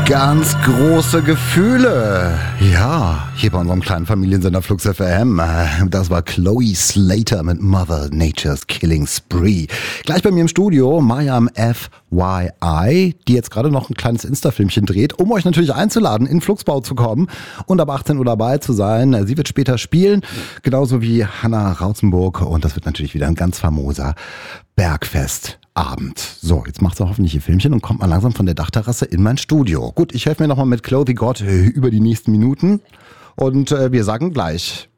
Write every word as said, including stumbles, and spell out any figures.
Ganz große Gefühle. Ja, hier bei unserem kleinen Familiensender Flux F M. Das war Chloe Slater mit Mother Nature's Killing Spree. Gleich bei mir im Studio Mariam F Y I, die jetzt gerade noch ein kleines Insta-Filmchen dreht, um euch natürlich einzuladen, in Fluxbau zu kommen und ab achtzehn Uhr dabei zu sein. Sie wird später spielen, genauso wie Hanna Rautzenburg. Und das wird natürlich wieder ein ganz famoser Bergfestabend. So, jetzt macht sie hoffentlich ihr Filmchen und kommt mal langsam von der Dachterrasse in mein Studio. Gut, ich helfe mir nochmal mit Chloe the God über die nächsten Minuten und äh, wir sagen gleich